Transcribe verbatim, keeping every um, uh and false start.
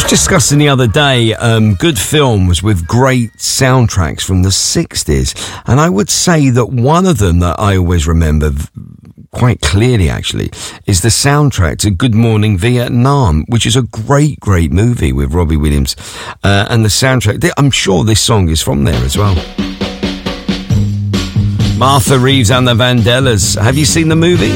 discussing the other day um, good films with great soundtracks from the sixties, and I would say that one of them that I always remember quite clearly, actually, is the soundtrack to Good Morning Vietnam, which is a great, great movie with Robbie Williams. Uh, and the soundtrack, I'm sure this song is from there as well. Martha Reeves and the Vandellas. Have you seen the movie?